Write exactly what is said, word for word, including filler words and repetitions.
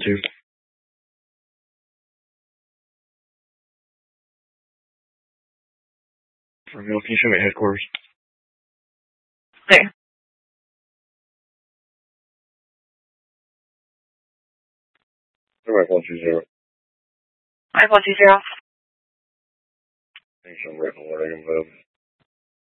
two. For Mill, can you show me headquarters? There. Alright, one two zero. Alright, one two zero. Thanks, I'm right on what I can move.